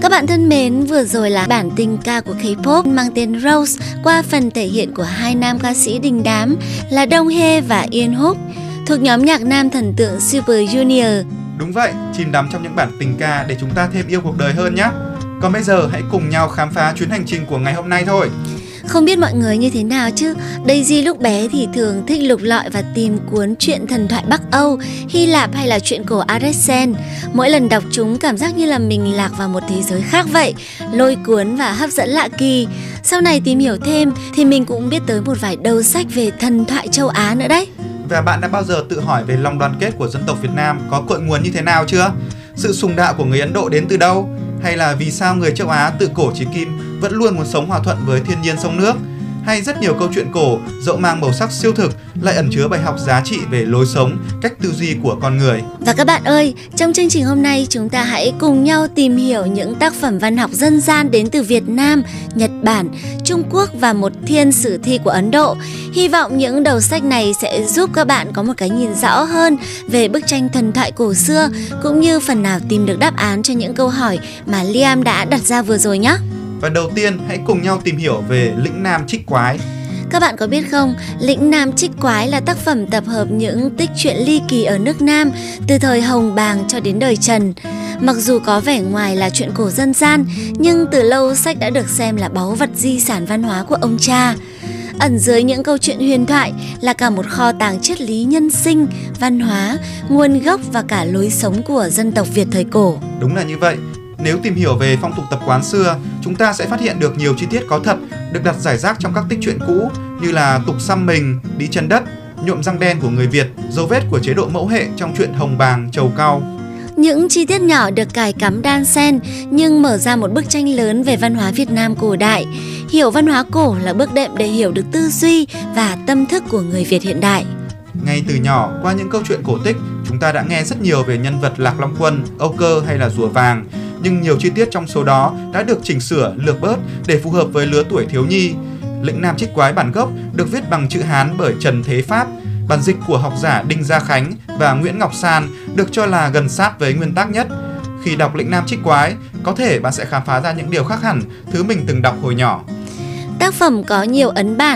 Các bạn thân mến, vừa rồi là bản tình ca của K-pop mang tên Rose qua phần thể hiện của hai nam ca sĩ đình đám là Dong Hae và Eun Hook thuộc nhóm nhạc nam thần tượng Super Junior. Đúng vậy, chìm đắm trong những bản tình ca để chúng ta thêm yêu cuộc đời hơn nhé. Còn bây giờ hãy cùng nhau khám phá chuyến hành trình của ngày hôm nay thôi. Không biết mọi người như thế nào chứ, Daisy lúc bé thì thường thích lục lọi và tìm cuốn truyện thần thoại Bắc Âu, Hy Lạp hay là truyện cổ Arescen. Mỗi lần đọc chúng cảm giác như là mình lạc vào một thế giới khác vậy, lôi cuốn và hấp dẫn lạ kỳ. Sau này tìm hiểu thêm thì mình cũng biết tới một vài đầu sách về thần thoại châu Á nữa đấy. Và bạn đã bao giờ tự hỏi về lòng đoàn kết của dân tộc Việt Nam có cội nguồn như thế nào chưa? Sự sùng đạo của người Ấn Độ đến từ đâu? Hay là vì sao người châu Á tự cổ chí kim vẫn luôn muốn sống hòa thuận với thiên nhiên sông nước? Hay rất nhiều câu chuyện cổ dẫu mang màu sắc siêu thực lại ẩn chứa bài học giá trị về lối sống, cách tư duy của con người. Và các bạn ơi, trong chương trình hôm nay chúng ta hãy cùng nhau tìm hiểu những tác phẩm văn học dân gian đến từ Việt Nam, Nhật Bản, Trung Quốc và một thiên sử thi của Ấn Độ. Hy vọng những đầu sách này sẽ giúp các bạn có một cái nhìn rõ hơn về bức tranh thần thoại cổ xưa, cũng như phần nào tìm được đáp án cho những câu hỏi mà Liam đã đặt ra vừa rồi nhé. Và đầu tiên hãy cùng nhau tìm hiểu về Lĩnh Nam Trích Quái. Các bạn có biết không, Lĩnh Nam Trích Quái là tác phẩm tập hợp những tích truyện ly kỳ ở nước Nam từ thời Hồng Bàng cho đến đời Trần. Mặc dù có vẻ ngoài là chuyện cổ dân gian, nhưng từ lâu sách đã được xem là báu vật di sản văn hóa của ông cha. Ẩn dưới những câu chuyện huyền thoại là cả một kho tàng triết lý nhân sinh, văn hóa, nguồn gốc và cả lối sống của dân tộc Việt thời cổ. Đúng là như vậy. Nếu tìm hiểu về phong tục tập quán xưa, chúng ta sẽ phát hiện được nhiều chi tiết có thật được đặt rải rác trong các tích truyện cũ như là tục xăm mình, đi chân đất, nhuộm răng đen của người Việt, dấu vết của chế độ mẫu hệ trong truyện Hồng Bàng, Trầu Cau. Những chi tiết nhỏ được cài cắm đan xen nhưng mở ra một bức tranh lớn về văn hóa Việt Nam cổ đại. Hiểu văn hóa cổ là bước đệm để hiểu được tư duy và tâm thức của người Việt hiện đại. Ngay từ nhỏ, qua những câu chuyện cổ tích, chúng ta đã nghe rất nhiều về nhân vật Lạc Long Quân, Âu Cơ hay là Rùa Vàng. Nhưng nhiều chi tiết trong số đó đã được chỉnh sửa, lược bớt để phù hợp với lứa tuổi thiếu nhi. Lĩnh Nam Trích Quái bản gốc được viết bằng chữ Hán bởi Trần Thế Pháp. Bản dịch của học giả Đinh Gia Khánh và Nguyễn Ngọc San được cho là gần sát với nguyên tác nhất. Khi đọc Lĩnh Nam Trích Quái, có thể bạn sẽ khám phá ra những điều khác hẳn thứ mình từng đọc hồi nhỏ. Tác phẩm có nhiều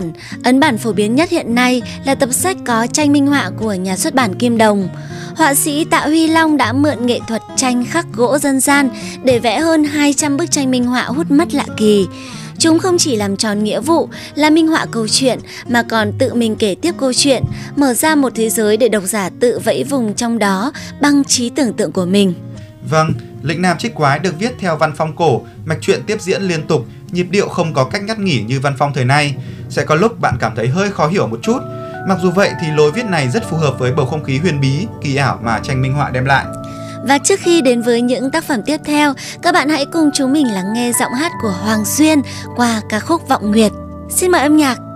ấn bản phổ biến nhất hiện nay là tập sách có tranh minh họa của nhà xuất bản Kim Đồng. Họa sĩ Tạ Huy Long đã mượn nghệ thuật tranh khắc gỗ dân gian để vẽ hơn 200 bức tranh minh họa hút mắt lạ kỳ. Chúng không chỉ làm tròn nghĩa vụ là minh họa câu chuyện mà còn tự mình kể tiếp câu chuyện, mở ra một thế giới để độc giả tự vẫy vùng trong đó bằng trí tưởng tượng của mình. Vâng, Lĩnh Nam Trích Quái được viết theo văn phong cổ, mạch truyện tiếp diễn liên tục, nhịp điệu không có cách ngắt nghỉ như văn phong thời nay. Sẽ có lúc bạn cảm thấy hơi khó hiểu một chút. Mặc dù vậy thì lối viết này rất phù hợp với bầu không khí huyền bí, kỳ ảo mà tranh minh họa đem lại. Và trước khi đến với những tác phẩm tiếp theo, các bạn hãy cùng chúng mình lắng nghe giọng hát của Hoàng Duyên qua ca khúc Vọng Nguyệt. Xin mời âm nhạc.